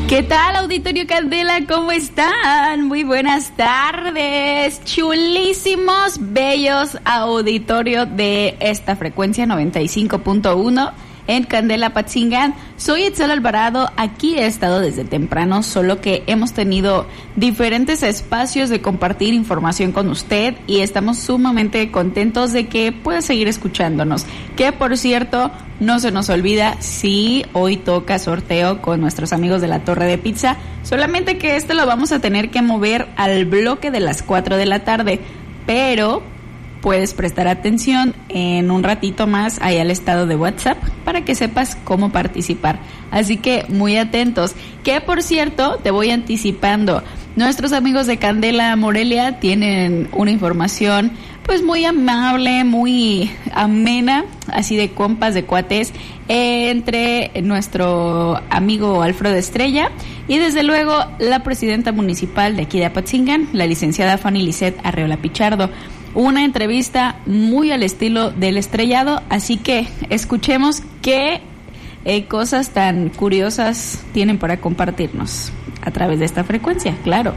¿Qué tal, Auditorio Candela? ¿Cómo están? Muy buenas tardes. Chulísimos, bellos auditorio de esta frecuencia 95.1 en Candela, Apatzingán. Soy Itzel Alvarado, aquí he estado desde temprano, solo que hemos tenido diferentes espacios de compartir información con usted y estamos sumamente contentos de que pueda seguir escuchándonos. Que, por cierto, no se nos olvida, sí, hoy toca sorteo con nuestros amigos de la Torre de Pizza, solamente que este lo vamos a tener que mover al bloque de las 4 de la tarde, pero puedes prestar atención en un ratito más ahí al estado de WhatsApp para que sepas cómo participar. Así que muy atentos. Que, por cierto, te voy anticipando, nuestros amigos de Candela Morelia tienen una información pues muy amable, muy amena, así de compas, de cuates, entre nuestro amigo Alfredo Estrella y desde luego la presidenta municipal de aquí de Apatzingán, la licenciada Fanny Lisset Arreola Pichardo. Una entrevista muy al estilo del estrellado, así que escuchemos qué cosas tan curiosas tienen para compartirnos a través de esta frecuencia, claro.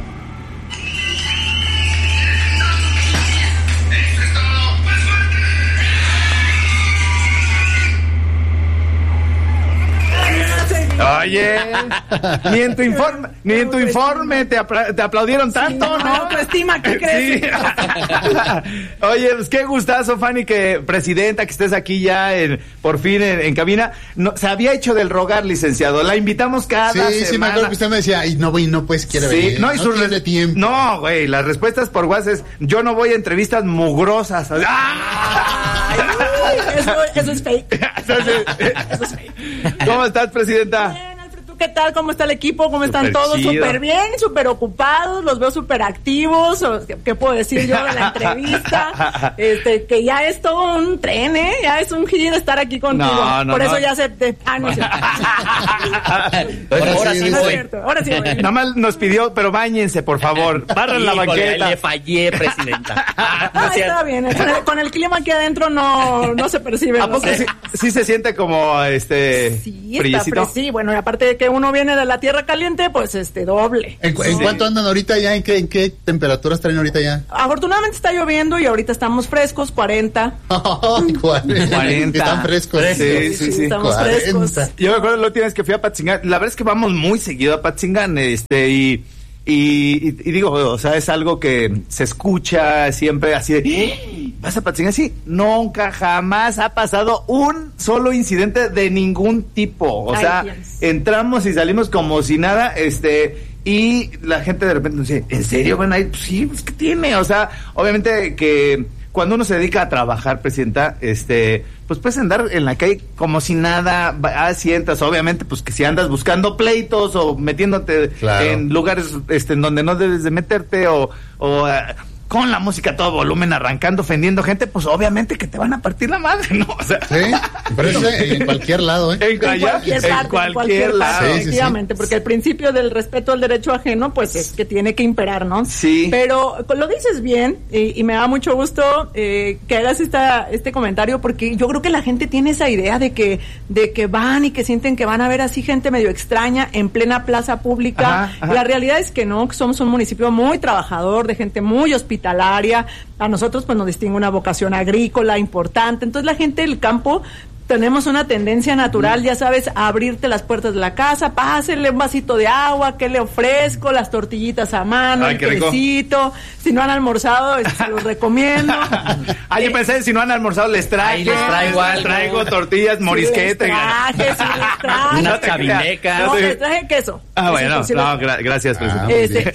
Oye, ni en tu informe te aplaudieron tanto, sí, ¿no? Autoestima, ¿qué crees? Sí. Oye, pues qué gustazo, Fanny, que presidenta, que estés aquí ya por fin en cabina. No, se había hecho del rogar, licenciado. La invitamos cada semana. Sí, me acuerdo que usted me decía, y no voy, no pues quiere venir. No, tiene tiempo. No, güey, las respuestas por WhatsApp es, yo no voy a entrevistas mugrosas. Eso es fake. Eso es fake. ¿Cómo estás, presidenta? Bien, Alfred, ¿tú qué tal? ¿Cómo está el equipo? ¿Cómo están Super todos? chido. Súper bien, súper ocupados, los veo súper activos. ¿Qué puedo decir yo de la entrevista? Que ya es todo un tren, ¿eh? Ya es un giro estar aquí contigo. Por eso ya acepté. No es cierto. Ahora sí voy. Ahora sí voy. Nada más nos pidió, pero báñense, por favor. Barran la banqueta. Le fallé, presidenta. Está bien. Con el clima aquí adentro no se percibe. ¿A poco sí se siente como sí, frillecito? Sí, bueno, y aparte de que uno viene de la tierra caliente, pues doble. ¿En cuánto andan ahorita ya? ¿En qué temperaturas traen ahorita ya? Afortunadamente está lloviendo y ahorita estamos frescos, 40. 40. Están frescos. Sí. Estamos 40. frescos. Yo me acuerdo la última vez que fui a Apatzingán. La verdad es que vamos muy seguido a Apatzingán, y digo, o sea, es algo que se escucha siempre así de, ¿vas a Apatzingán? Sí, nunca, jamás ha pasado un solo incidente de ningún tipo. O sea, entramos y salimos como si nada, y la gente de repente nos dice, ¿en serio van a ir? Pues sí, pues ¿qué tiene? O sea, obviamente que cuando uno se dedica a trabajar, presidenta, pues puedes andar en la calle como si nada, sientas, obviamente, pues que si andas buscando pleitos o metiéndote en lugares en donde no debes de meterte o con la música a todo volumen arrancando, ofendiendo gente, pues obviamente que te van a partir la madre, ¿no? O sea, sí, pero eso en cualquier lado, ¿eh? En cualquier lado. Sí, efectivamente, porque el principio del respeto al derecho ajeno, pues es que tiene que imperar, ¿no? Sí. Pero lo dices bien, y me da mucho gusto que hagas este comentario, porque yo creo que la gente tiene esa idea de que van y que sienten que van a ver así gente medio extraña en plena plaza pública. Ajá. La realidad es que no, que somos un municipio muy trabajador, de gente muy hospitalaria. A nosotros pues nos distingue una vocación agrícola importante, entonces la gente del campo tenemos una tendencia natural, ya sabes, a abrirte las puertas de la casa, pásenle un vasito de agua, ¿qué le ofrezco? Las tortillitas a mano, el quesito, si no han almorzado, se los recomiendo. Yo pensé, si no han almorzado, les traigo tortillas, morisquete. Les traje. Una chavineca. No, les traje queso. Bueno, gracias, presidente.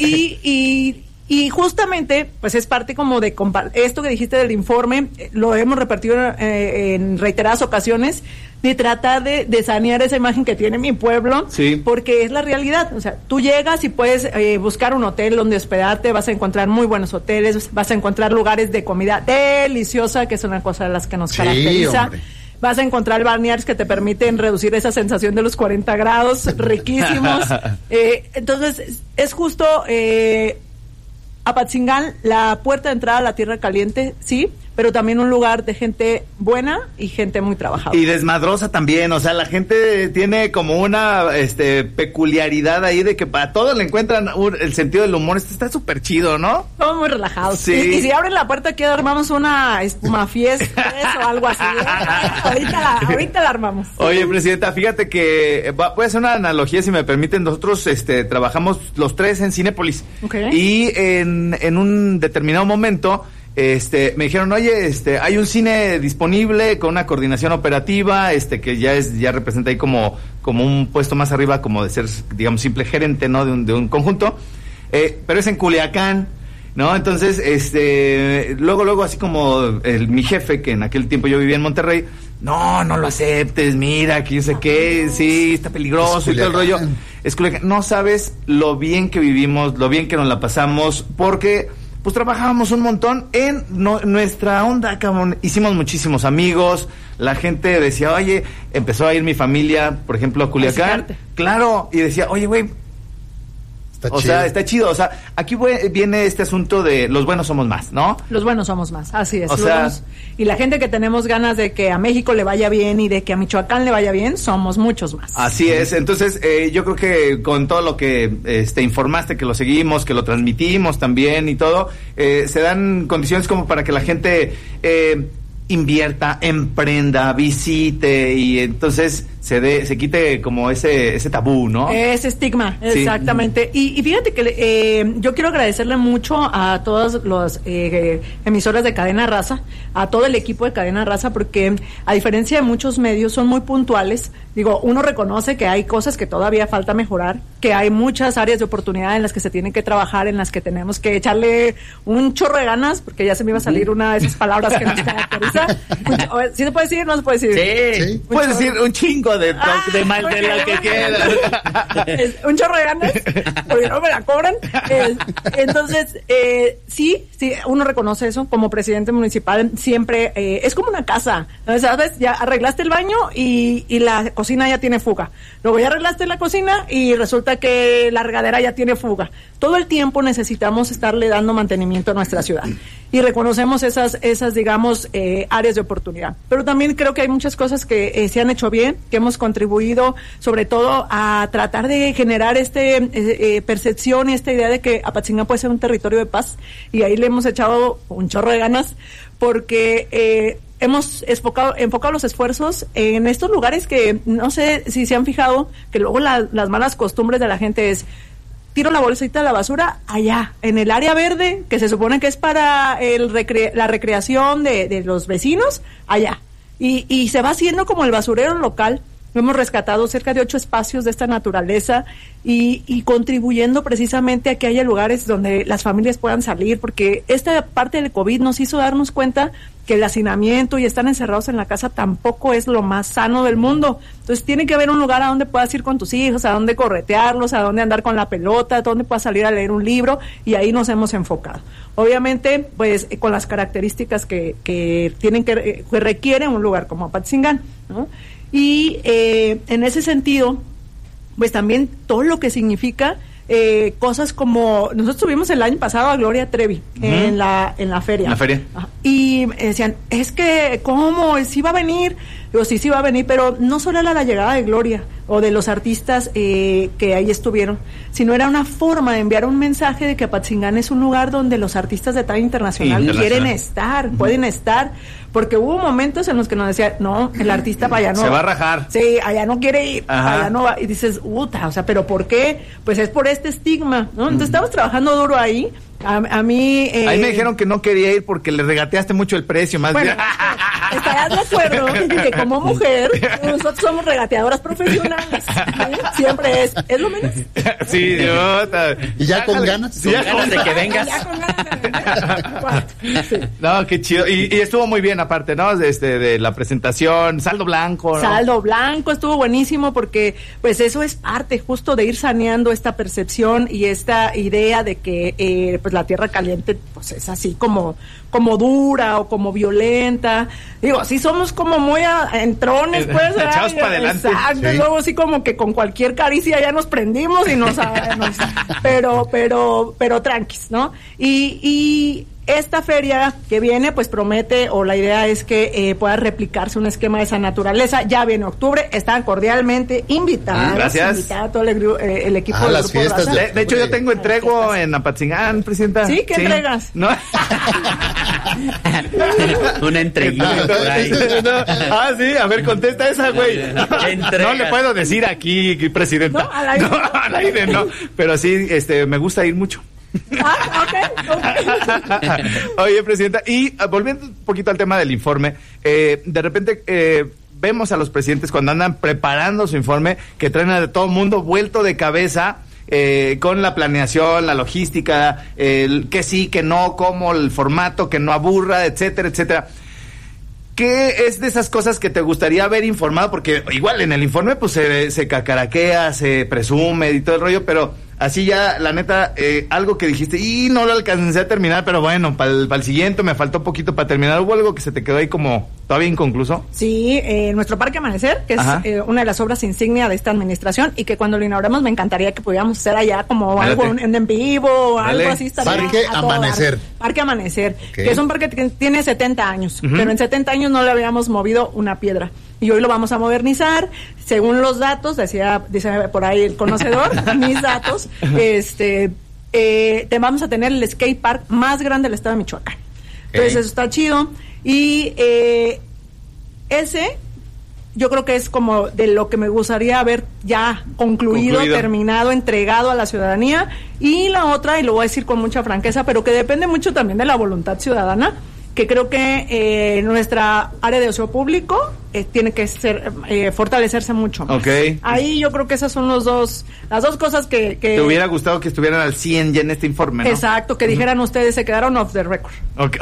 Y justamente, pues es parte como de esto que dijiste del informe, lo hemos repetido en reiteradas ocasiones, de tratar de sanear esa imagen que tiene mi pueblo, porque es la realidad. O sea, tú llegas y puedes buscar un hotel donde hospedarte, vas a encontrar muy buenos hoteles, vas a encontrar lugares de comida deliciosa, que es una cosa de las que nos caracteriza. Hombre. Vas a encontrar balnearios que te permiten reducir esa sensación de los 40 grados, riquísimos. Entonces, es justo... Apatzingán, la puerta de entrada a la tierra caliente, sí, pero también un lugar de gente buena y gente muy trabajadora. Y desmadrosa también, o sea, la gente tiene como una peculiaridad ahí de que para todos le encuentran el sentido del humor. Está súper chido, ¿no? Estamos muy relajados. Sí. Y si abren la puerta aquí armamos una espumafiesta o algo así. Ahorita la armamos. Oye, Presidenta, fíjate que voy a hacer una analogía, si me permiten. Nosotros trabajamos los tres en Cinépolis. Okay. Y en un determinado momento me dijeron, oye, hay un cine disponible con una coordinación operativa, que ya representa ahí como un puesto más arriba, como de ser, digamos, simple gerente, ¿no? De un conjunto, pero es en Culiacán, ¿no? Entonces, luego, así como mi jefe, que en aquel tiempo yo vivía en Monterrey, no lo aceptes, mira, que yo sé qué, sí, está peligroso y todo el rollo. Es Culiacán. No sabes lo bien que vivimos, lo bien que nos la pasamos, porque pues trabajábamos un montón en nuestra onda, cabrón. Hicimos muchísimos amigos, la gente decía, oye, empezó a ir mi familia, por ejemplo, a Culiacán. Claro, y decía, oye, güey, está chido. O sea, aquí viene este asunto de los buenos somos más, ¿no? Los buenos somos más, así es. O y la gente que tenemos ganas de que a México le vaya bien y de que a Michoacán le vaya bien, somos muchos más. Así es. Entonces, yo creo que con todo lo que informaste, que lo seguimos, que lo transmitimos también y todo, se dan condiciones como para que la gente invierta, emprenda, visite, y entonces se quite como ese tabú, ¿no? Ese estigma, sí. Exactamente. Y fíjate que yo quiero agradecerle mucho a todas las emisoras de Cadena Raza, a todo el equipo de Cadena Raza, porque a diferencia de muchos medios son muy puntuales. Digo, uno reconoce que hay cosas que todavía falta mejorar, que hay muchas áreas de oportunidad en las que se tiene que trabajar, en las que tenemos que echarle un chorro de ganas, porque ya se me iba a salir una de esas palabras que nos caracteriza. ¿Sí se puede decir? ¿No se puede decir? Sí. Puedes decir un chingo de más de lo que quieras. Un chorro de ganas, porque no me la cobran. Entonces, sí, uno reconoce eso. Como presidente municipal, siempre es como una casa. ¿Sabes? Ya arreglaste el baño y la cocina ya tiene fuga. Luego ya arreglaste la cocina y resulta que la regadera ya tiene fuga. Todo el tiempo necesitamos estarle dando mantenimiento a nuestra ciudad. Y reconocemos esas digamos, áreas de oportunidad. Pero también creo que hay muchas cosas que se han hecho bien, que hemos contribuido sobre todo a tratar de generar percepción y esta idea de que Apatzingán puede ser un territorio de paz, y ahí le hemos echado un chorro de ganas, porque hemos enfocado los esfuerzos en estos lugares que no sé si se han fijado, que luego las malas costumbres de la gente es: tiro la bolsita de la basura allá, en el área verde, que se supone que es para la recreación de los vecinos, allá. Y se va haciendo como el basurero local. Hemos rescatado cerca de 8 espacios de esta naturaleza y contribuyendo precisamente a que haya lugares donde las familias puedan salir, porque esta parte del COVID nos hizo darnos cuenta que el hacinamiento y estar encerrados en la casa tampoco es lo más sano del mundo. Entonces tiene que haber un lugar a donde puedas ir con tus hijos, a donde corretearlos, a donde andar con la pelota, a donde puedas salir a leer un libro, y ahí nos hemos enfocado. Obviamente, pues con las características que tienen que requiere un lugar como Apatzingán, ¿no? Y en ese sentido, pues también todo lo que significa cosas como, nosotros tuvimos el año pasado a Gloria Trevi en la feria. La feria. Y decían, es que, ¿cómo? ¿Sí va a venir? Digo, sí va a venir, pero no solo era la llegada de Gloria o de los artistas que ahí estuvieron, sino era una forma de enviar un mensaje de que Apatzingán es un lugar donde los artistas de talla internacional quieren estar, pueden estar, porque hubo momentos en los que nos decían, no, el artista para allá no. Se va a rajar. Sí, allá no quiere ir, allá no va. Y dices, o sea, ¿pero por qué? Pues es por este estigma, ¿no? Entonces estamos trabajando duro ahí. A mí... ahí me dijeron que no quería ir porque le regateaste mucho el precio, más bien. Estarás de acuerdo que como mujer, nosotros somos regateadoras profesionales. Siempre es lo menos. Sí, ¿Y ya con ganas? Sí, ya con ganas de que vengas. Ya con ganas de venir. Sí. No, qué chido. Y estuvo muy bien, aparte, ¿no? De la presentación, saldo blanco, ¿no? Saldo blanco, estuvo buenísimo porque, pues, eso es parte justo de ir saneando esta percepción y esta idea de que, pues, la tierra caliente, pues, es así como dura o como violenta. Digo, sí somos como muy entrones, pues. Echados para adelante. Exacto, sí. luego así como que con cualquier caricia ya nos prendimos y pero tranquis, ¿no? Y esta feria que viene, pues promete, o la idea es que pueda replicarse un esquema de esa naturaleza. Ya viene octubre, están cordialmente invitados. Gracias. Invitado todo el equipo del las Grupo fiestas Raza. De hecho, yo tengo entrego en Apatzingán, presidenta. ¿Sí? ¿Qué entregas? No. Una entreguita por ahí. Sí, a ver, contesta esa, güey. No le puedo decir aquí, presidenta. No, al aire. No, al aire no. Pero sí, me gusta ir mucho. Okay. Oye, presidenta, y volviendo un poquito al tema del informe, de repente vemos a los presidentes cuando andan preparando su informe que traen a todo el mundo vuelto de cabeza con la planeación, la logística, el que sí, que no, cómo, el formato, que no aburra, etcétera, etcétera. ¿Qué es de esas cosas que te gustaría haber informado? Porque igual en el informe pues se cacaraquea, se presume y todo el rollo, pero así ya, la neta, algo que dijiste, y no lo alcancé a terminar, pero bueno, para el siguiente me faltó poquito para terminar. ¿Hubo algo que se te quedó ahí como todavía inconcluso? Sí, nuestro Parque Amanecer, que es una de las obras insignia de esta administración, y que cuando lo inauguramos me encantaría que pudiéramos hacer allá como algo en vivo, algo así. Parque Amanecer. Parque Amanecer, Okay. que es un parque que tiene 70 años, pero en 70 años no le habíamos movido una piedra. Y hoy lo vamos a modernizar, según los datos, dice por ahí el conocedor, mis datos, vamos a tener el skate park más grande del estado de Michoacán. Entonces eso está chido. Y ese, yo creo que es como de lo que me gustaría haber ya concluido, terminado, entregado a la ciudadanía. Y la otra, y lo voy a decir con mucha franqueza, pero que depende mucho también de la voluntad ciudadana, que creo que nuestra área de ocio público tiene que ser fortalecerse mucho más. Okay. Ahí yo creo que esas son las dos cosas que te hubiera gustado que estuvieran al 100 ya en este informe, ¿no? Exacto, que dijeran ustedes, se quedaron off the record. Okay.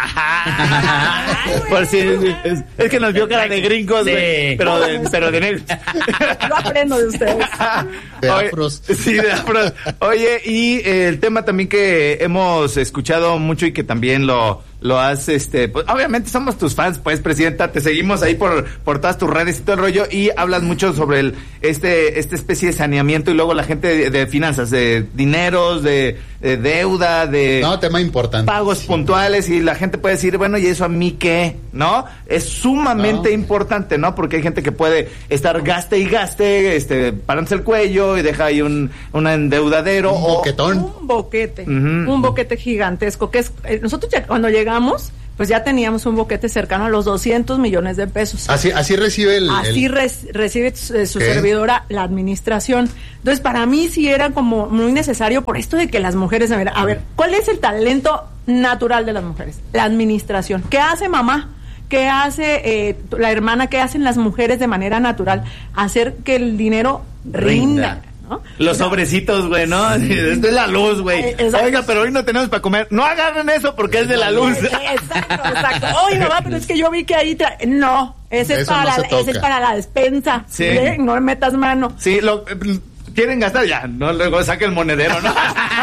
Por si es que nos vio cara de gringos, sí. pero de negros. Yo aprendo de ustedes. De afros. Sí, de afros. Oye, y el tema también que hemos escuchado mucho y que también lo has, pues, obviamente somos tus fans, pues, presidenta, te seguimos ahí por todas tus redes y todo el rollo, y hablas mucho sobre esta especie de saneamiento, y luego la gente de finanzas, de dineros, de deuda, tema importante. Pagos puntuales, y la gente puede decir, bueno, ¿y eso a mí qué? ¿No? Es sumamente importante, ¿no? Porque hay gente que puede estar gaste y gaste, parándose el cuello y deja ahí un endeudadero. Un boquetón. Un boquete, un boquete gigantesco, que es, nosotros ya cuando llegamos, pues ya teníamos un boquete cercano a los 200 millones de pesos. Así recibe recibe su servidora la administración. Entonces, para mí sí era como muy necesario por esto de que las mujeres, a ver, ¿cuál es el talento natural de las mujeres? La administración. ¿Qué hace mamá? ¿Qué hace la hermana? ¿Qué hacen las mujeres de manera natural? Hacer que el dinero rinda. ¿No? Los sobrecitos, güey, ¿no? Es de la luz, güey. Oiga, pero hoy no tenemos para comer. No agarren eso porque es de la luz. Exacto. Oye, mamá, pero es que yo vi que ahí no, ese es para la despensa. Sí. ¿Eh? No le metas mano. Sí, quieren gastar ya, no, luego saque el monedero, ¿no?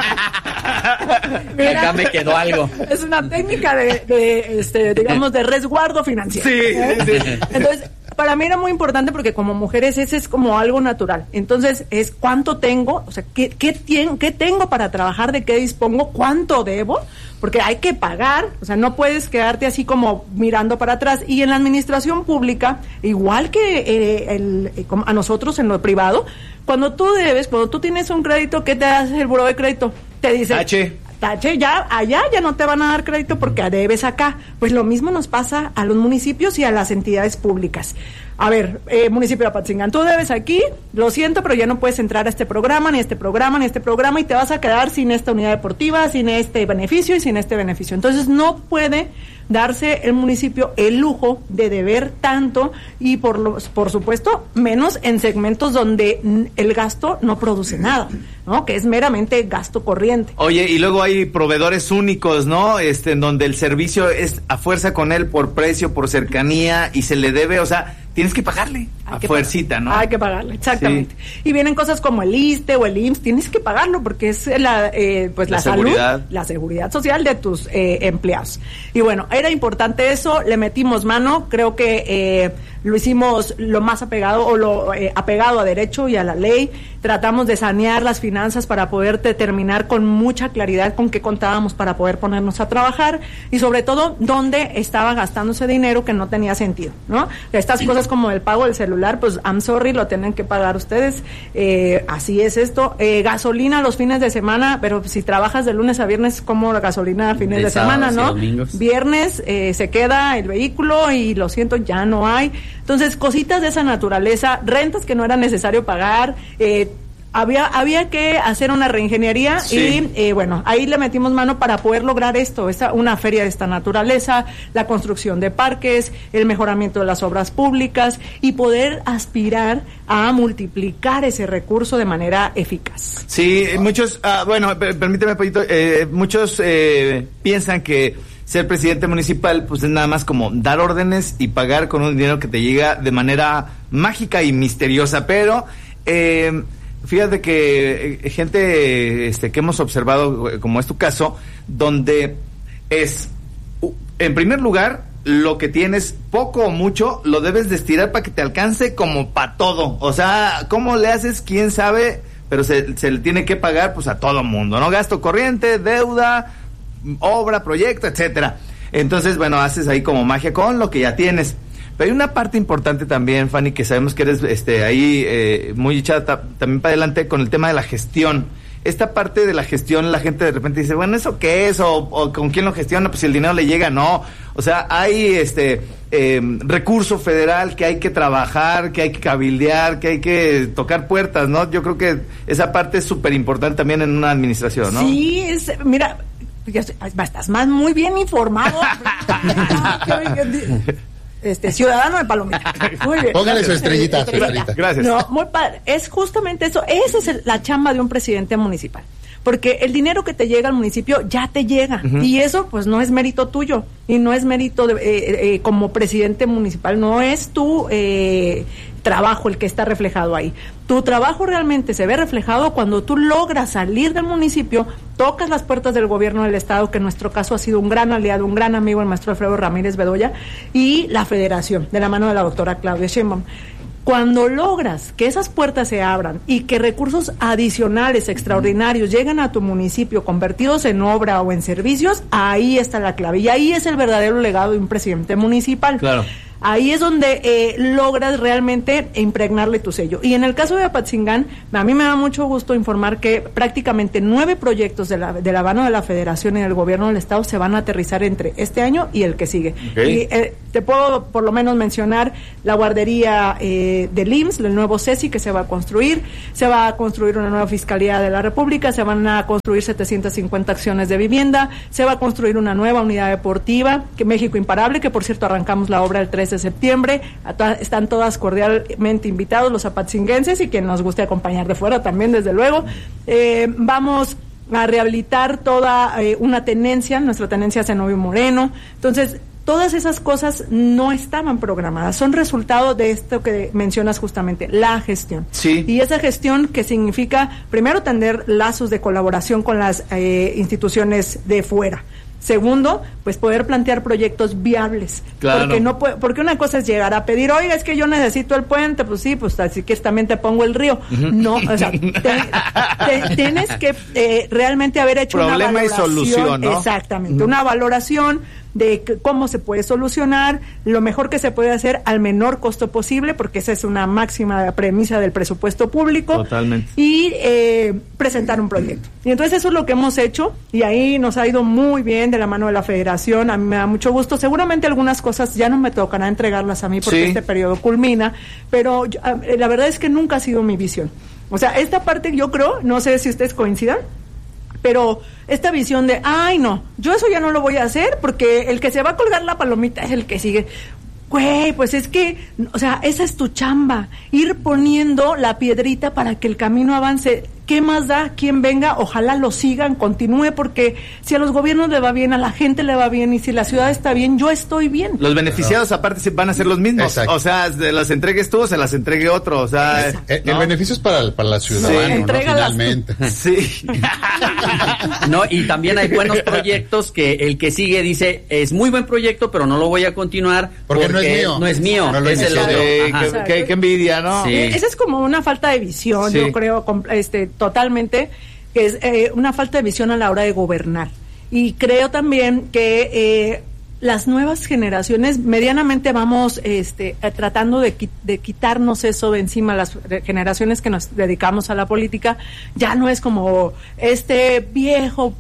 Mira, acá me quedó algo. Es una técnica digamos, de resguardo financiero. Sí. Entonces, para mí era muy importante porque como mujeres ese es como algo natural. Entonces, es cuánto tengo, o sea, qué tengo para trabajar, de qué dispongo, cuánto debo, porque hay que pagar, o sea, no puedes quedarte así como mirando para atrás. Y en la administración pública, igual que a nosotros en lo privado, cuando tú tienes un crédito, ¿qué te hace el buró de crédito? Te dice... Tache, ya, allá ya no te van a dar crédito porque debes acá. Pues lo mismo nos pasa a los municipios y a las entidades públicas. A ver, municipio de Apatzingán, tú debes aquí, lo siento, pero ya no puedes entrar a este programa, ni este programa, y te vas a quedar sin esta unidad deportiva, sin este beneficio y sin este beneficio. Entonces no puede darse el municipio el lujo de deber tanto y por supuesto menos en segmentos donde el gasto no produce nada, ¿no? Que es meramente gasto corriente. Oye, y luego hay proveedores únicos, ¿no? En donde el servicio es a fuerza con él por precio, por cercanía, y se le debe, o sea, tienes que pagarle. a fuercita, ¿no? Hay que pagarlo, exactamente. Sí. Y vienen cosas como el ISSSTE o el IMSS, tienes que pagarlo porque es la salud, la seguridad social de tus empleados. Y bueno, era importante eso, le metimos mano, creo que lo hicimos lo más apegado apegado a derecho y a la ley. Tratamos de sanear las finanzas para poder determinar con mucha claridad con qué contábamos para poder ponernos a trabajar y sobre todo dónde estaba gastándose dinero que no tenía sentido, ¿no? Estas cosas como el pago del celular, pues I'm sorry, lo tienen que pagar ustedes, así es esto. Gasolina los fines de semana, pero si trabajas de lunes a viernes, como la gasolina a fines de semana, ¿no? Viernes se queda el vehículo y lo siento, ya no hay. Entonces, cositas de esa naturaleza, rentas que no era necesario pagar, había que hacer una reingeniería. Sí. Y bueno, ahí le metimos mano para poder lograr esto, una feria de esta naturaleza, la construcción de parques, el mejoramiento de las obras públicas y poder aspirar a multiplicar ese recurso de manera eficaz. Sí, muchos, permíteme, Pollito, muchos piensan que ser presidente municipal pues es nada más como dar órdenes y pagar con un dinero que te llega de manera mágica y misteriosa, pero fíjate que gente que hemos observado, como es tu caso, donde es, en primer lugar, lo que tienes, poco o mucho, lo debes de estirar para que te alcance como para todo. O sea, ¿cómo le haces? ¿Quién sabe? Pero se le tiene que pagar pues a todo mundo, ¿no? Gasto corriente, deuda, obra, proyecto, etcétera. Entonces, bueno, haces ahí como magia con lo que ya tienes. Pero hay una parte importante también, Fanny, que sabemos que eres ahí muy echada también para adelante con el tema de la gestión. Esta parte de la gestión, la gente de repente dice, bueno, ¿eso qué es? ¿O con quién lo gestiona? Pues si el dinero le llega, no. O sea, hay recurso federal que hay que trabajar, que hay que cabildear, que hay que tocar puertas, ¿no? Yo creo que esa parte es súper importante también en una administración, ¿no? Sí, mira, estás muy bien informado. Ciudadano de Palomita. Muy bien. Póngale su estrellita. Gracias. No, muy padre. Es justamente eso. Esa es la chamba de un presidente municipal. Porque el dinero que te llega al municipio ya te llega. Uh-huh. Y eso, pues, no es mérito tuyo. Y no es mérito como presidente municipal. No es tu trabajo el que está reflejado ahí. Tu trabajo realmente se ve reflejado cuando tú logras salir del municipio, tocas las puertas del gobierno del estado, que en nuestro caso ha sido un gran aliado, un gran amigo, el maestro Alfredo Ramírez Bedoya, y la federación, de la mano de la doctora Claudia Sheinbaum. Cuando logras que esas puertas se abran y que recursos adicionales, extraordinarios, lleguen a tu municipio convertidos en obra o en servicios, ahí está la clave. Y ahí es el verdadero legado de un presidente municipal. Claro. Ahí es donde logras realmente impregnarle tu sello. Y en el caso de Apatzingán, a mí me da mucho gusto informar que prácticamente 9 proyectos de la mano de la Federación y del Gobierno del Estado se van a aterrizar entre este año y el que sigue. Okay. Y te puedo por lo menos mencionar la guardería del IMSS, el nuevo CECI que se va a construir una nueva Fiscalía de la República, se van a construir 750 acciones de vivienda, se va a construir una nueva unidad deportiva, que México Imparable, que por cierto arrancamos la obra el 3 de septiembre, están todas cordialmente invitados los apatzinguenses y quien nos guste acompañar de fuera también, desde luego. Vamos a rehabilitar toda una tenencia, nuestra tenencia Zenobio Moreno. Entonces, todas esas cosas no estaban programadas, son resultado de esto que mencionas justamente, la gestión. Sí. Y esa gestión que significa, primero, tender lazos de colaboración con las instituciones de fuera. Segundo, pues poder plantear proyectos viables. Claro. Porque una cosa es llegar a pedir, oiga, es que yo necesito el puente, pues sí, pues así que también te pongo el río. Uh-huh. No, o sea, tienes que realmente haber hecho problema una valoración. Y solución, ¿no? Exactamente, una valoración de cómo se puede solucionar, lo mejor que se puede hacer al menor costo posible, porque esa es una máxima premisa del presupuesto público. Totalmente. Y presentar un proyecto. Y entonces eso es lo que hemos hecho, y ahí nos ha ido muy bien de la mano de la Federación. A mí me da mucho gusto. Seguramente algunas cosas ya no me tocará entregarlas a mí porque este periodo culmina, pero la verdad es que nunca ha sido mi visión. O sea, esta parte yo creo, no sé si ustedes coincidan, pero esta visión de, ay no, yo eso ya no lo voy a hacer porque el que se va a colgar la palomita es el que sigue. Güey, pues es que, o sea, esa es tu chamba, ir poniendo la piedrita para que el camino avance. ¿qué más da? ¿Quién venga? Ojalá lo sigan, continúe, porque si a los gobiernos le va bien, a la gente le va bien, y si la ciudad está bien, yo estoy bien. Los beneficiados aparte van a ser los mismos. Exacto. O sea, se las entregues tú o se las entregue otro. O sea, El beneficio es para la ciudadana, Sí. ¿no? Entrégalas Finalmente. sí. No, y también hay buenos proyectos que el que sigue dice, es muy buen proyecto, pero no lo voy a continuar Porque no es mío. No es mío, No lo es el inicié otro. Sí, Ajá. qué envidia, ¿no? Sí. Esa es como una falta de visión, Sí. yo creo, totalmente, que es una falta de visión a la hora de gobernar. Y creo también que las nuevas generaciones medianamente vamos tratando de quitarnos eso de encima. Las generaciones que nos dedicamos a la política, ya no es como este viejo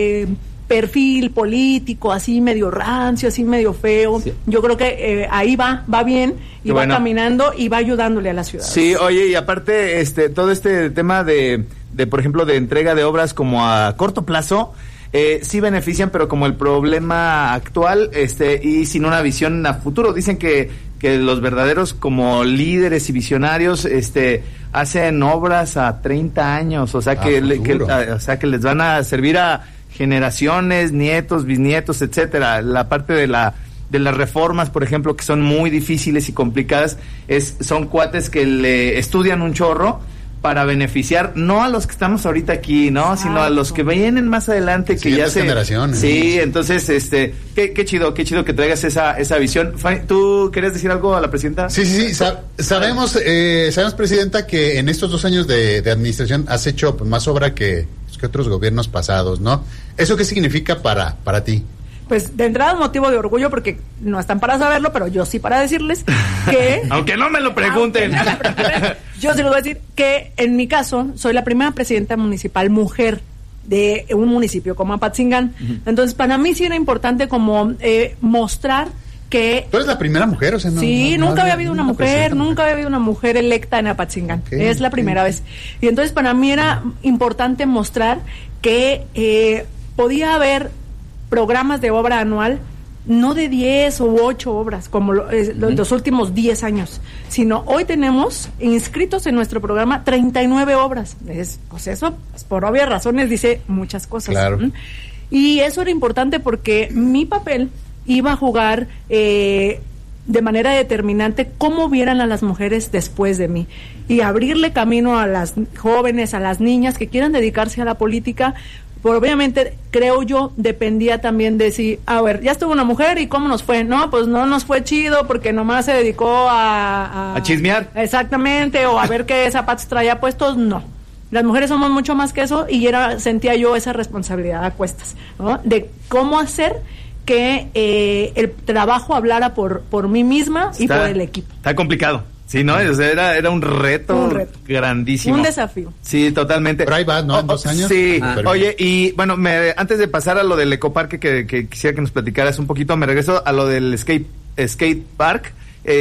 perfil político, así medio rancio, así medio feo. Sí. Yo creo que ahí va bien, y Qué va bueno. caminando y va ayudándole a la ciudad. Sí, oye, y aparte, todo este tema de, por ejemplo, de entrega de obras como a corto plazo, sí benefician, pero como el problema actual, y sin una visión a futuro. Dicen que los verdaderos como líderes y visionarios, hacen obras a 30 años, o sea que les van a servir a generaciones, nietos, bisnietos, etcétera. La parte de las reformas, por ejemplo, que son muy difíciles y complicadas, son cuates que le estudian un chorro para beneficiar no a los que estamos ahorita aquí, ¿no? Exacto. Sino a los que vienen más adelante, que ya Siguientes generaciones. Sí, entonces qué chido que traigas esa visión. ¿Tú querías decir algo a la presidenta? Sí. Sabemos, presidenta, que en estos 2 años de administración has hecho más obra que otros gobiernos pasados, ¿no? ¿Eso qué significa para ti? Pues de entrada un motivo de orgullo, porque no están para saberlo, pero yo sí para decirles que... Aunque no me lo pregunten. Yo sí les voy a decir que en mi caso soy la primera presidenta municipal mujer de un municipio como Apatzingán. Entonces para mí sí era importante como mostrar que... Tú eres la primera mujer, o sea, nunca había habido una mujer, nunca había habido una mujer electa en Apatzingán. Okay, es la primera vez. Y entonces para mí era importante mostrar que podía haber programas de obra anual, no de 10 u 8 obras, como los últimos 10 años, sino hoy tenemos inscritos en nuestro programa 39 obras. Pues eso, pues, por obvias razones, dice muchas cosas. Claro. Y eso era importante porque mi papel iba a jugar de manera determinante cómo vieran a las mujeres después de mí, y abrirle camino a las jóvenes, a las niñas que quieran dedicarse a la política. Pero obviamente, creo yo, dependía también de si, a ver, ya estuvo una mujer y cómo nos fue. No, pues no nos fue chido porque nomás se dedicó a chismear. Exactamente, o a ver qué zapatos traía puestos. No. Las mujeres somos mucho más que eso, y sentía yo esa responsabilidad a cuestas, ¿no? De cómo hacer que el trabajo hablara por mí misma y por el equipo. Está complicado. Sí, ¿no? O sea, era un reto grandísimo. Un desafío. Sí, totalmente. Pero ahí vas, ¿no? En 2 años. Sí. Ah. Oye, y bueno, antes de pasar a lo del ecoparque, que quisiera que nos platicaras un poquito, me regreso a lo del skate park,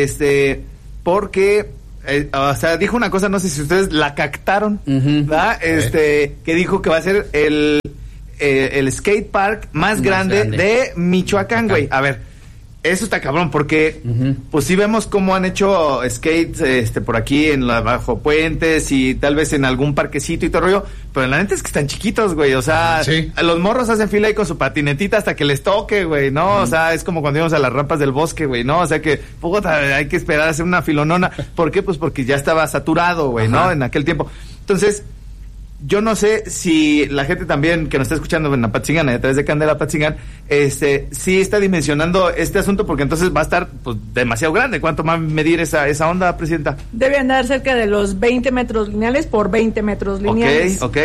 porque, o sea, dijo una cosa, no sé si ustedes la captaron, ¿verdad? Que dijo que va a ser el skate park más grande de Michoacán, güey. A ver, eso está cabrón, porque pues sí vemos cómo han hecho skates por aquí en bajo puentes y tal vez en algún parquecito y todo el rollo, pero la neta es que están chiquitos, güey, o sea, sí. Los morros hacen fila ahí con su patinetita hasta que les toque, güey, ¿no? O sea, es como cuando íbamos a las rampas del bosque, güey, ¿no? O sea que, puta, hay que esperar a hacer una filonona. ¿Por qué? Pues porque ya estaba saturado, güey, ¿no? En aquel tiempo. Entonces, yo no sé si la gente también que nos está escuchando en Apatzingán, a través de Candela Apatzingán, sí está dimensionando este asunto, porque entonces va a estar pues demasiado grande. ¿Cuánto va a medir esa onda, presidenta? Debe andar cerca de los 20 metros lineales por 20 metros lineales. Ok.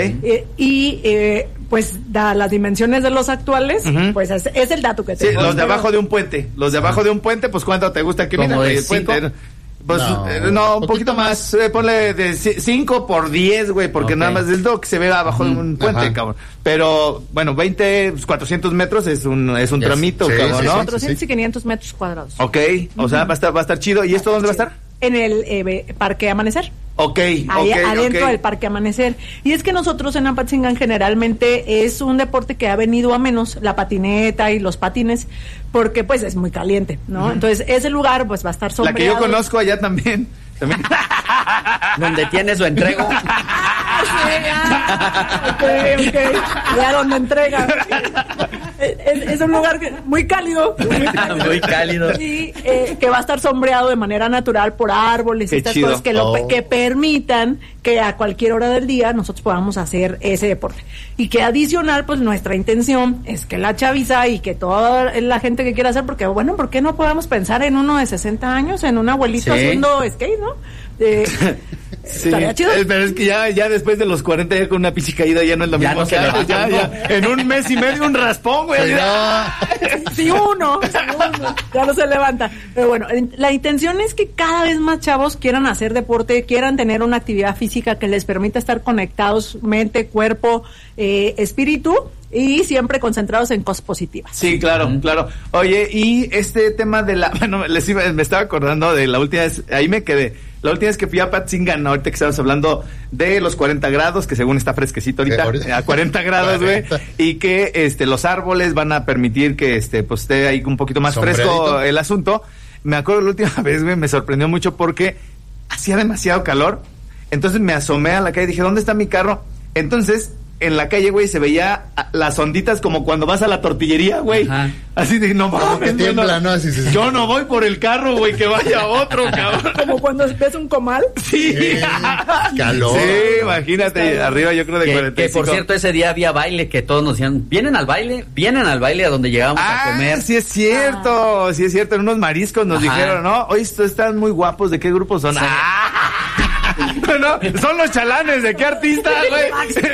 Pues da las dimensiones de los actuales, pues es el dato que Sí, tengo. los de abajo de un puente. Los de abajo de un puente, pues ¿cuánto te gusta que mida el puente? Pues no, un poquito más, ponle de 5 por 10, güey, porque nada más es lo que se ve abajo de un puente, cabrón. Pero, bueno, 400 metros es un tramito, cabrón, ¿no? 400 y 500 metros cuadrados. Ok, o sea, va a estar chido. ¿Y esto dónde va a estar? En el Parque Amanecer. Ahí Adentro del Parque Amanecer. Y es que nosotros en Apatzingán generalmente es un deporte que ha venido a menos, la patineta y los patines, porque pues es muy caliente, ¿no? Entonces ese lugar pues va a estar sombreado. La que yo conozco allá también. Donde tienes lo entrego. Ok. Ya donde entregan. Es un lugar muy cálido. Muy cálido. Y que va a estar sombreado de manera natural por árboles y estas chido. cosas que permitan que a cualquier hora del día nosotros podamos hacer ese deporte. Y que adicional, pues nuestra intención es que la chaviza y que toda la gente que quiera hacer, porque bueno, ¿por qué no podemos pensar en uno de 60 años, en un abuelito haciendo skate, ¿no? Sí, estaría chido. pero es que ya después de los 40 ya con una pichi caída ya no es lo Ya mismo no se que antes, levanta, ya en un mes y medio un raspón, güey. Si uno, ya no se levanta. Pero bueno, la intención es que cada vez más chavos quieran hacer deporte, quieran tener una actividad física que les permita estar conectados, mente, cuerpo, espíritu, y siempre concentrados en cosas positivas. Sí, claro, claro. Oye, y este tema de bueno, me estaba acordando de la última vez, ahí me quedé. La última vez que fui a Apatzingán, ahorita que estábamos hablando de los 40 grados, que según está fresquecito ahorita, a 40 grados, güey, y que los árboles van a permitir que pues esté ahí un poquito más fresco el asunto. Me acuerdo la última vez, güey, me sorprendió mucho porque hacía demasiado calor. Entonces me asomé a la calle y dije, ¿dónde está mi carro? Entonces, en la calle, güey, se veía las onditas como cuando vas a la tortillería, güey. Ajá. Así de, no mames, tiembla, ¿no? Así se... Yo no voy por el carro, güey, que vaya otro, cabrón. Como cuando ves un comal. Sí. Calor. Sí, imagínate, arriba yo creo de 45. Que por cierto, ese día había baile, que todos nos decían, ¿vienen al baile a donde llegábamos a comer? Sí es cierto, sí es cierto, en unos mariscos nos dijeron, ¿no? Oye, estos están muy guapos, ¿de qué grupo son? Sí. No, son los chalanes, ¿de qué artista, güey?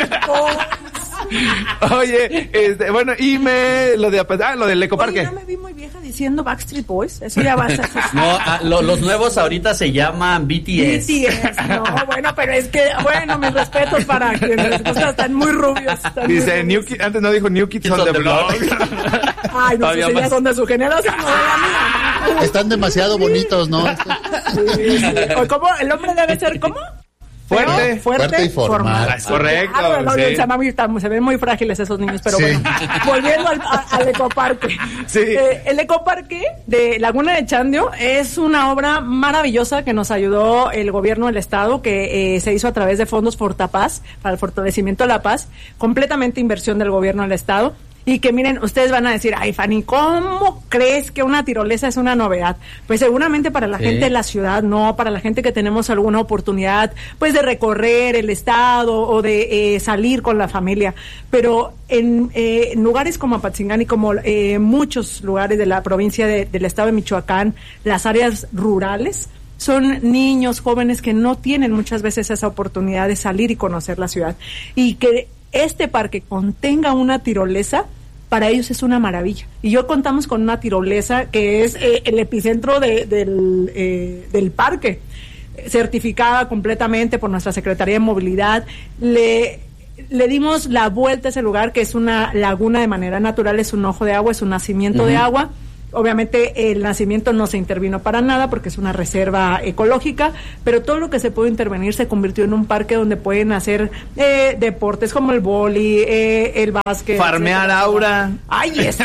Oye, bueno, y lo del ecoparque. Oye, no me vi muy vieja diciendo Backstreet Boys. Eso ya va a ser. No, los nuevos ahorita se llaman BTS. BTS, no, bueno, pero es que, bueno, mis respetos para quienes les gusta, están muy rubios. Dice, antes no dijo New Kids on the Block. Ay, no sé si ya son de su generación, no de la mía. Están demasiado bonitos, ¿no? Sí. ¿O cómo? ¿El hombre debe ser cómo? Fuerte y formal. Es correcto. Se ven muy frágiles esos niños, pero bueno, volviendo al ecoparque. Sí. El ecoparque de Laguna de Chandio es una obra maravillosa que nos ayudó el gobierno del estado, que se hizo a través de fondos Fortapaz, para el fortalecimiento de la paz, completamente inversión del gobierno del estado. Y que miren, ustedes van a decir, ay Fanny, ¿cómo crees que una tirolesa es una novedad? Pues seguramente para la gente de la ciudad, no, para la gente que tenemos alguna oportunidad, pues de recorrer el estado o de salir con la familia. Pero en lugares como Apatzingán y como muchos lugares de la provincia del estado de Michoacán, las áreas rurales, son niños, jóvenes que no tienen muchas veces esa oportunidad de salir y conocer la ciudad. Y que este parque contenga una tirolesa, para ellos es una maravilla. Y yo contamos con una tirolesa que es el epicentro del parque, certificada completamente por nuestra Secretaría de Movilidad. Le dimos la vuelta a ese lugar, que es una laguna de manera natural, es un ojo de agua, es un nacimiento de agua. Obviamente el nacimiento no se intervino para nada porque es una reserva ecológica, pero todo lo que se pudo intervenir se convirtió en un parque donde pueden hacer deportes como el vóley, el básquet. Farmear, etcétera. Aura. Ay, ¿qué es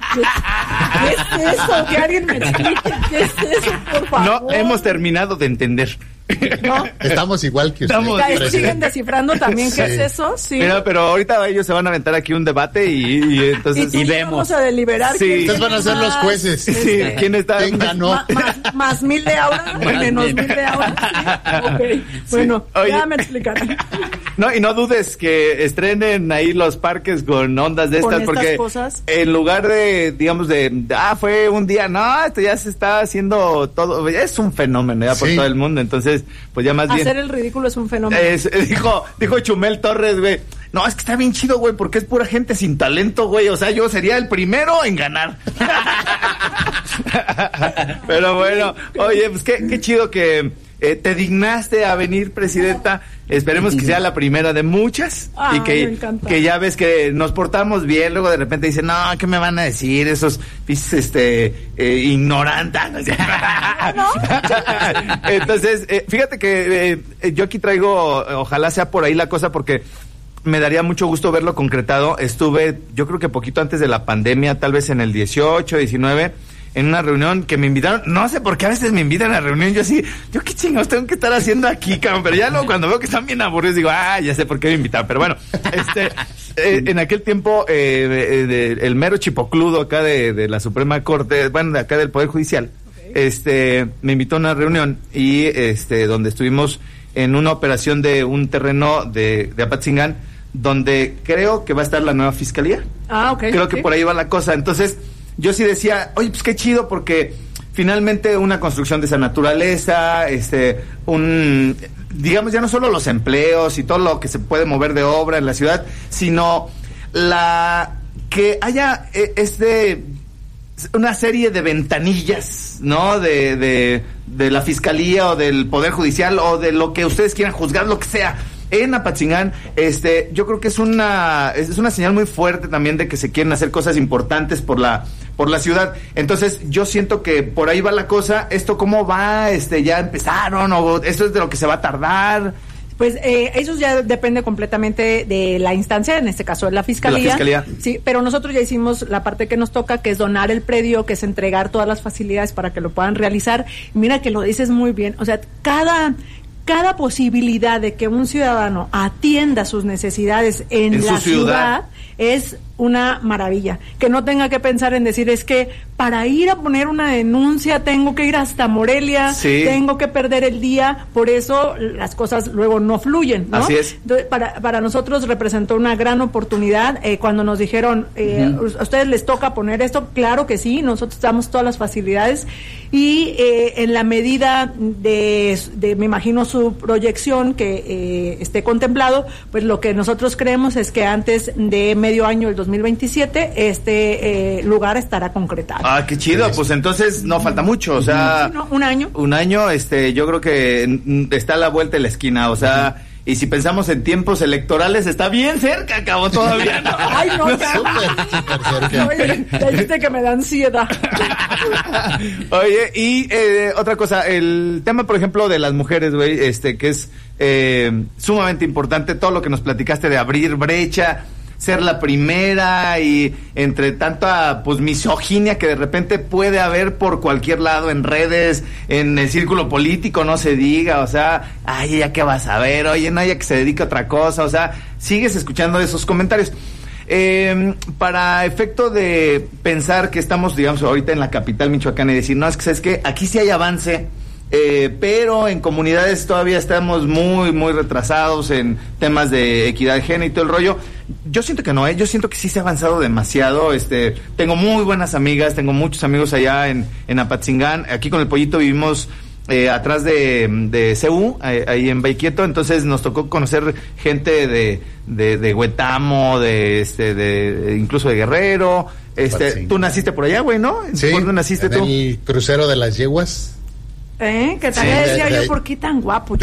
eso? Que alguien me explique qué es eso, por favor. No hemos terminado de entender. ¿No? Estamos igual que ustedes. Siguen descifrando también qué es eso. Sí. Mira, pero ahorita ellos se van a aventar aquí un debate y entonces y vemos. Vamos a deliberar. Sí. Ustedes van a ser los jueces. Sí. ¿Quién está? ¿Quién ganó? Más 1000 de aura, menos 1000 de aura. Okay. Bueno, Oye. ya me explicarán. No, y no dudes que estrenen ahí los parques con ondas de estas, porque cosas. En lugar de, digamos, fue un día, no, esto ya se está haciendo todo, es un fenómeno ya por todo el mundo, entonces, pues ya más bien. Hacer el ridículo es un fenómeno. Dijo Chumel Torres, güey, no, es que está bien chido, güey, porque es pura gente sin talento, güey, o sea, yo sería el primero en ganar. Pero bueno, oye, pues qué chido que te dignaste a venir, presidenta. Esperemos que sea la primera de muchas. Ay, y me encanta. que ya ves que nos portamos bien, luego de repente dicen, no, ¿qué me van a decir esos ignorantes? Entonces, fíjate que yo aquí traigo, ojalá sea por ahí la cosa, porque me daría mucho gusto verlo concretado. Estuve, yo creo que poquito antes de la pandemia, tal vez en el 18, 19, en una reunión que me invitaron, no sé por qué a veces me invitan a reunión, yo qué chingados tengo que estar haciendo aquí, cabrón, pero ya luego cuando veo que están bien aburridos digo, ya sé por qué me invitaron, pero bueno, en aquel tiempo el mero chipocludo acá de la Suprema Corte, bueno, de acá del Poder Judicial, me invitó a una reunión y donde estuvimos en una operación de un terreno de Apatzingán, donde creo que va a estar la nueva fiscalía. Creo que por ahí va la cosa. Entonces, yo sí decía, oye, pues qué chido, porque finalmente una construcción de esa naturaleza, digamos, ya no solo los empleos y todo lo que se puede mover de obra en la ciudad, sino que haya una serie de ventanillas, ¿no? De la fiscalía o del Poder Judicial o de lo que ustedes quieran juzgar, lo que sea, en Apatzingán. Yo creo que es una señal muy fuerte también de que se quieren hacer cosas importantes por la ciudad. Entonces, yo siento que por ahí va la cosa. ¿Esto cómo va? ¿Ya empezaron? ¿O esto es de lo que se va a tardar? Pues eso ya depende completamente de la instancia, en este caso de la fiscalía. De la fiscalía. Sí, pero nosotros ya hicimos la parte que nos toca, que es donar el predio, que es entregar todas las facilidades para que lo puedan realizar. Mira que lo dices muy bien, o sea, cada posibilidad de que un ciudadano atienda sus necesidades en la ciudad es una maravilla. Que no tenga que pensar en decir, es que para ir a poner una denuncia tengo que ir hasta Morelia, tengo que perder el día, por eso las cosas luego no fluyen, ¿no? Así es. Entonces, para nosotros representó una gran oportunidad cuando nos dijeron, a ustedes les toca poner esto, claro que sí, nosotros damos todas las facilidades y en la medida de me imagino su proyección que esté contemplado, pues lo que nosotros creemos es que antes de medio año del 2027 este lugar estará concretado. Qué chido, pues entonces no falta mucho, o sea, un año. Un año, yo creo que está a la vuelta de la esquina, o sea, y si pensamos en tiempos electorales, está bien cerca, acabó todavía, ¿no? Ay, no, súper cerca. Oye, ya viste que me da ansiedad. Oye, y otra cosa, el tema, por ejemplo, de las mujeres, güey, que es sumamente importante, todo lo que nos platicaste de abrir brecha, ser la primera, y entre tanta pues misoginia que de repente puede haber por cualquier lado, en redes, en el círculo político, no se diga, o sea, ay, ya qué vas a ver, oye, no, ella que se dedica a otra cosa, o sea, sigues escuchando esos comentarios. Para efecto de pensar que estamos, digamos, ahorita en la capital michoacana y decir, no, es que sabes que aquí sí hay avance, pero en comunidades todavía estamos muy, muy retrasados en temas de equidad de género y todo el rollo. Yo siento que no, yo siento que sí se ha avanzado demasiado. Tengo muy buenas amigas, tengo muchos amigos allá en Apatzingán. Aquí con el Pollito vivimos atrás de CU, ahí en Baiquieto, entonces nos tocó conocer gente de Huetamo, de incluso de Guerrero. Tú naciste por allá, güey, ¿no? Sí, ¿Por dónde naciste tú? En el crucero de las yeguas. Que también decía yo, ¿por qué tan guapo?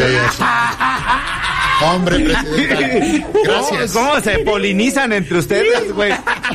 Hombre, presidenta, gracias. ¿Cómo se polinizan entre ustedes, güey?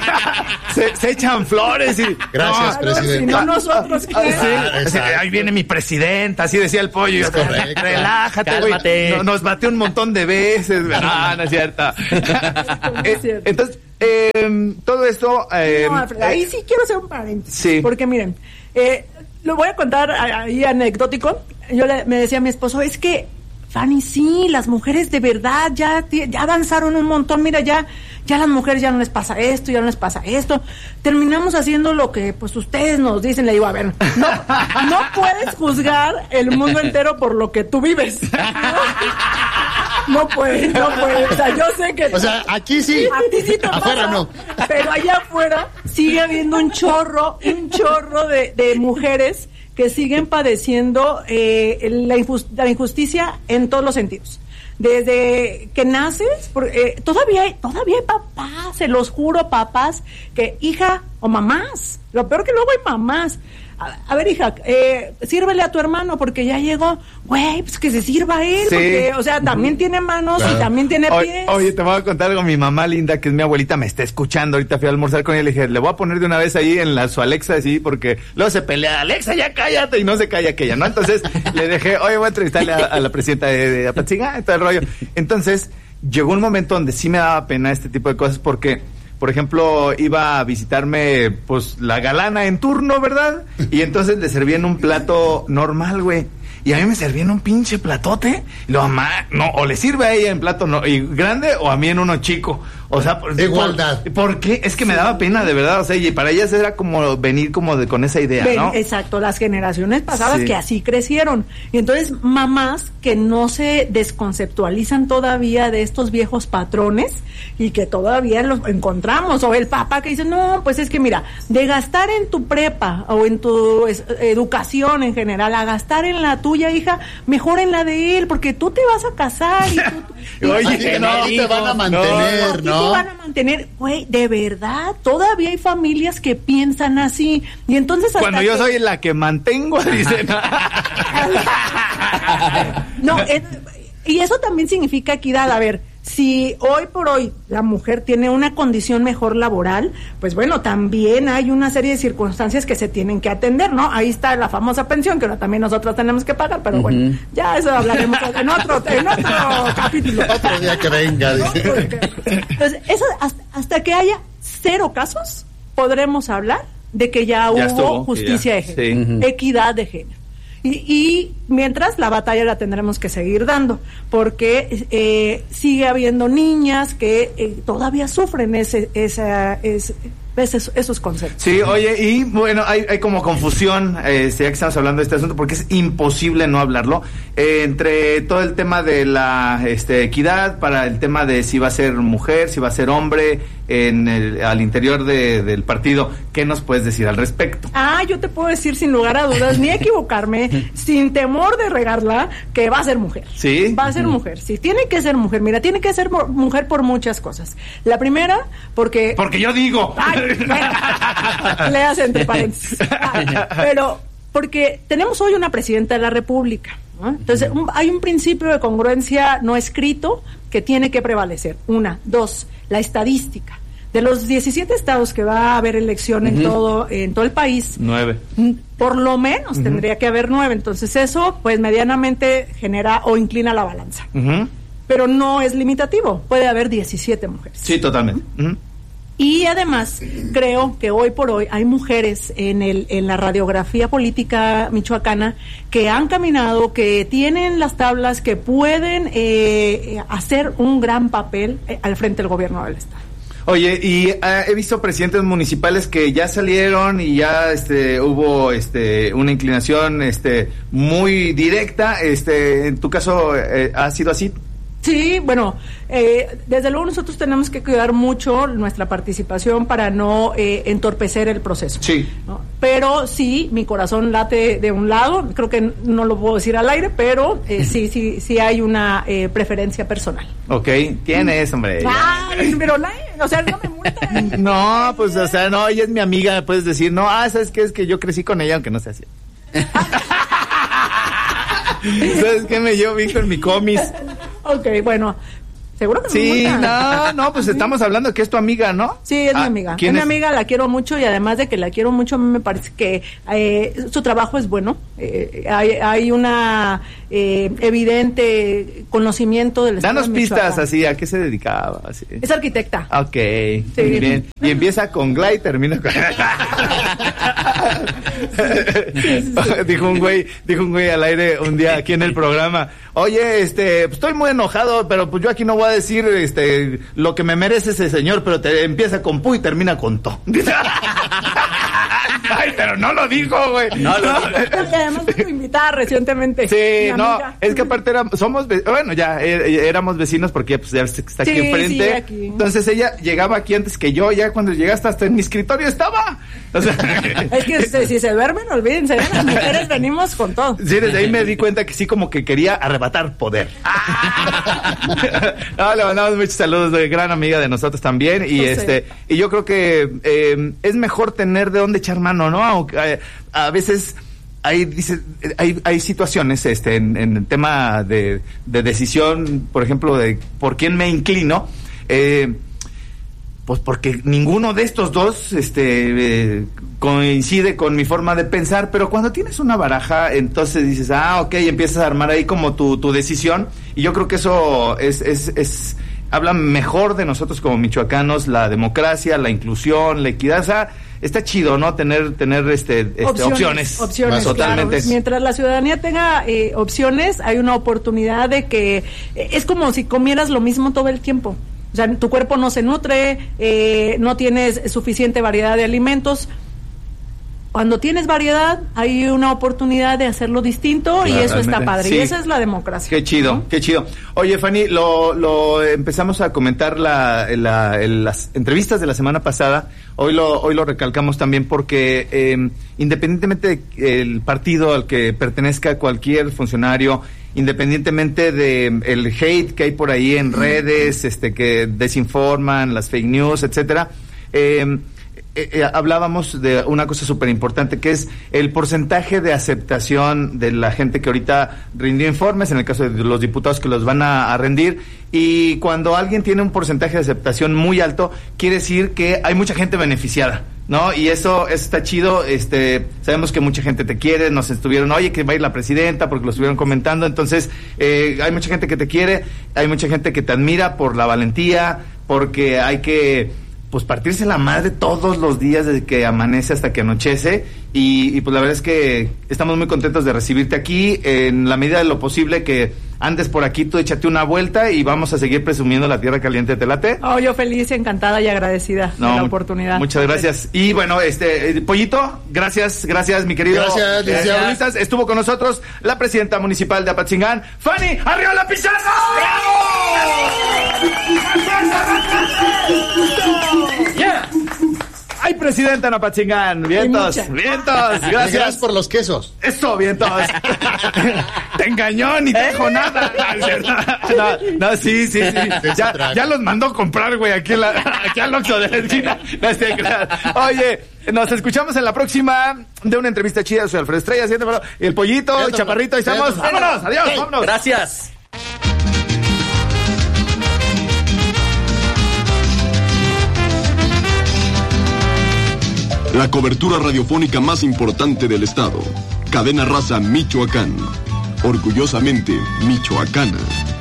Se echan flores y... Gracias, presidenta. Si no nosotros, ahí viene mi presidenta, así decía el Pollo. Relájate, güey. Nos batió un montón de veces. No es cierto. Entonces, todo esto... no, Alfred, ahí sí quiero hacer un paréntesis. Sí. Porque miren, lo voy a contar ahí anecdótico. Me decía mi esposo, es que Fanny, sí, las mujeres de verdad ya avanzaron un montón. Mira, ya las mujeres ya no les pasa esto, ya no les pasa esto. Terminamos haciendo lo que pues ustedes nos dicen. Le digo, a ver, no puedes juzgar el mundo entero por lo que tú vives. No puedes. O sea, yo sé que... O sea, aquí sí. A ti sí te afuera pasa, no. Pero allá afuera sigue habiendo un chorro de mujeres que siguen padeciendo la injusticia en todos los sentidos. Desde que naces, todavía hay papás, se los juro, papás, que hija o mamás, lo peor que luego hay mamás. A ver, hija, sírvele a tu hermano porque ya llegó. Güey, pues que se sirva a él, sí. Porque, o sea, también tiene manos y también tiene pies. Oye, te voy a contar algo. Mi mamá linda, que es mi abuelita, me está escuchando. Ahorita fui a almorzar con ella y le dije, le voy a poner de una vez ahí en su Alexa, así, porque luego se pelea, Alexa, ya cállate, y no se calla aquella, ¿no? Entonces le dejé, oye, voy a entrevistarle a la presidenta de Apatzingán, todo el rollo. Entonces, llegó un momento donde sí me daba pena este tipo de cosas, porque por ejemplo, iba a visitarme, pues, la galana en turno, ¿verdad? Y entonces le servían un plato normal, güey. Y a mí me servían un pinche platote. Y lo mamá, no, o le sirve a ella en plato y grande o a mí en uno chico. O sea, igualdad. ¿Por qué? Es que me daba pena, de verdad. O sea, y para ellas era como venir como con esa idea, ¿no? Exacto, las generaciones pasadas que así crecieron. Y entonces, mamás que no se desconceptualizan todavía de estos viejos patrones y que todavía los encontramos. O el papá que dice, no, pues es que mira, de gastar en tu prepa o en tu educación en general, a gastar en la tuya, hija, mejor en la de él, porque tú te vas a casar y oye, que no te van a mantener, ¿no? Te van a mantener, güey, de verdad, todavía hay familias que piensan así, y entonces hasta cuando yo soy la que mantengo, dicen. No, y eso también significa equidad. A ver, si hoy por hoy la mujer tiene una condición mejor laboral, pues bueno, también hay una serie de circunstancias que se tienen que atender, ¿no? Ahí está la famosa pensión, que ahora también nosotros tenemos que pagar, pero bueno, ya eso hablaremos en otro capítulo. Otro día que venga. Entonces, eso hasta que haya 0 casos, podremos hablar de que ya hubo justicia de género, equidad de género. Y mientras, la batalla la tendremos que seguir dando, porque sigue habiendo niñas que todavía sufren esos conceptos. Sí, oye, y bueno, hay como confusión, ya que estamos hablando de este asunto, porque es imposible no hablarlo, entre todo el tema de la equidad, para el tema de si va a ser mujer, si va a ser hombre, al interior del partido. ¿Qué nos puedes decir al respecto? Yo te puedo decir sin lugar a dudas, ni equivocarme, sin temor de regarla, que va a ser mujer. ¿Sí? Va a ser mujer, sí, tiene que ser mujer. Mira, tiene que ser mujer por muchas cosas. La primera, porque yo digo. Leas entre paréntesis. Pero porque tenemos hoy una presidenta de la República, ¿no? Entonces hay un principio de congruencia no escrito que tiene que prevalecer. 1, 2, la estadística. De los 17 estados que va a haber elección en todo el país, 9. Por lo menos tendría que haber 9. Entonces eso, pues, medianamente genera o inclina la balanza. Pero no es limitativo. Puede haber 17 mujeres. Sí, totalmente. Y además, creo que hoy por hoy hay mujeres en la radiografía política michoacana que han caminado, que tienen las tablas, que pueden hacer un gran papel al frente del gobierno del estado. Oye, y he visto presidentes municipales que ya salieron y ya hubo una inclinación muy directa. En tu caso, ¿ha sido así? Sí, bueno, desde luego nosotros tenemos que cuidar mucho nuestra participación para no entorpecer el proceso. Sí. ¿No? Pero sí, mi corazón late de un lado, creo que no lo puedo decir al aire, pero sí hay una preferencia personal. Ok, tienes, hombre. Pero o sea, no me multa. No, pues, o sea, no, ella es mi amiga, me puedes decir, no, ¿sabes qué? Es que yo crecí con ella, aunque no sea así. ¿Sabes qué? Me llevo bien con mi comis. Ok, bueno, seguro que sí, no, pues estamos hablando que es tu amiga, ¿no? Sí, es mi amiga. Es mi amiga, la quiero mucho, y además de que la quiero mucho, a mí me parece que su trabajo es bueno. Hay una evidente conocimiento del estado. Danos pistas, así, ¿a qué se dedicaba? Así. Es arquitecta. Ok, sí. Muy bien. Y empieza con Gla y termina con... Dijo un güey al aire un día aquí en el programa, oye, pues estoy muy enojado, pero pues yo aquí no voy a decir lo que me merece ese señor, pero empieza con pu y termina con to. Ay, pero no lo dijo, güey. No lo dijo. Porque además fue invitada recientemente. Sí, no, es que aparte éramos vecinos porque pues ya está aquí enfrente. Sí, aquí. Entonces ella llegaba aquí antes que yo, ya cuando llegaste hasta en mi escritorio estaba. O sea, es que si se duermen, olvídense, las mujeres venimos con todo. Sí, desde ahí me di cuenta que sí, como que quería arrebatar poder. No, le mandamos muchos saludos, de gran amiga de nosotros también, y y yo creo que es mejor tener de dónde echar mano, ¿no? Aunque a veces hay situaciones en el tema de decisión, por ejemplo, de por quién me inclino, pues porque ninguno de estos dos coincide con mi forma de pensar, pero cuando tienes una baraja, entonces dices, ok, empiezas a armar ahí como tu decisión, y yo creo que eso es habla mejor de nosotros como michoacanos, la democracia, la inclusión, la equidad. O sea, está chido, ¿no? Tener opciones. Totalmente. Claro. Mientras la ciudadanía tenga opciones, hay una oportunidad de que es como si comieras lo mismo todo el tiempo. O sea, tu cuerpo no se nutre, no tienes suficiente variedad de alimentos. Cuando tienes variedad, hay una oportunidad de hacerlo distinto, claro, y eso realmente está padre. Sí. Y esa es la democracia. Qué chido, ¿no? Qué chido. Oye, Fanny, lo empezamos a comentar las entrevistas de la semana pasada. Hoy lo recalcamos también porque independientemente del partido al que pertenezca cualquier funcionario, independientemente de el hate que hay por ahí en redes, que desinforman, las fake news, etcétera, hablábamos de una cosa súper importante, que es el porcentaje de aceptación de la gente que ahorita rindió informes, en el caso de los diputados que los van a rendir, y cuando alguien tiene un porcentaje de aceptación muy alto, quiere decir que hay mucha gente beneficiada, ¿no? Y eso está chido. Sabemos que mucha gente te quiere, nos estuvieron, oye, que va a ir la presidenta, porque lo estuvieron comentando. Entonces, hay mucha gente que te quiere, hay mucha gente que te admira por la valentía, porque hay que pues partirse la madre todos los días desde que amanece hasta que anochece, y pues la verdad es que estamos muy contentos de recibirte aquí. En la medida de lo posible que andes por aquí, tú échate una vuelta y vamos a seguir presumiendo la tierra caliente. ¿Te late? Oh, yo feliz, encantada y agradecida de la oportunidad. Muchas gracias. Y bueno, Pollito, gracias, mi querido. Gracias. Estuvo con nosotros la presidenta municipal de Apatzingán, Fanny Arriola Pizarro. Yeah. ¡Ay, presidenta en Apatzingán! ¡Vientos! Gracias. Gracias por los quesos. Eso, vientos. Te engañó, ni te dijo nada. No, sí. Ya los mandó comprar, güey, aquí al Oxxo de la esquina. Oye, nos escuchamos en la próxima de una entrevista chida. Soy Alfredo Estrella, el Pollito, el Chaparrito, ahí estamos. ¡Vámonos! ¡Adiós! ¡Vámonos! Gracias. La cobertura radiofónica más importante del estado. Cadena Raza Michoacán. Orgullosamente michoacana.